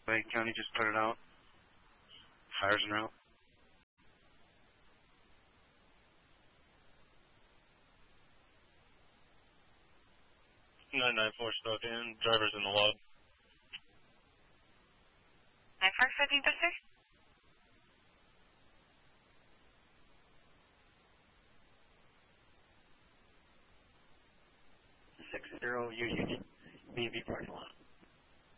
Lake County just put it out. Fires en route. 994 start in. Driver's in the log. 945, sir? 60 UUD, BV parking lot.